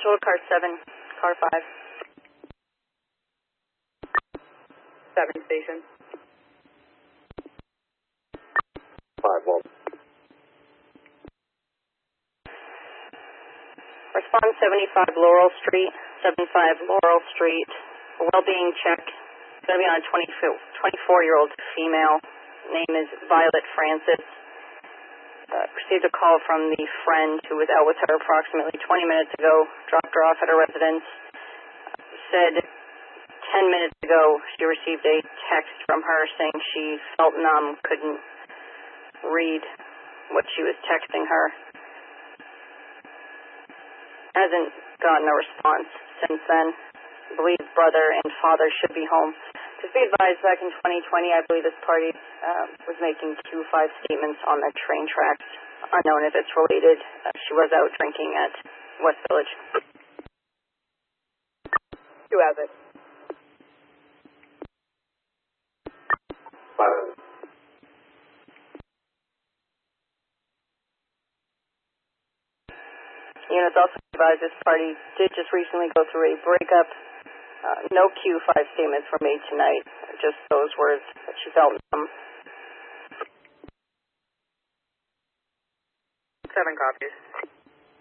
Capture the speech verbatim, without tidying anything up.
control to car seven, car five. seven station. five one. Respond seventy-five Laurel Street, seventy-five Laurel Street. A well-being check. It's going to be on a twenty-four-year-old female. Name is Violet Francis. Uh, received a call from the friend who was out with her approximately twenty minutes ago. Dropped her off at her residence. Said ten minutes ago she received a text from her saying she felt numb, couldn't read what she was texting her. Hasn't gotten a response since then. I believe brother and father should be home. Just be advised, back in twenty twenty, I believe this party uh, was making two five statements on the train tracks. Unknown if it's related. Uh, she was out drinking at West Village. Who has it? five. Units also advised this party did just recently go through a breakup. Uh, no Q five statements were made tonight, just those words that she felt numb. Seven copies.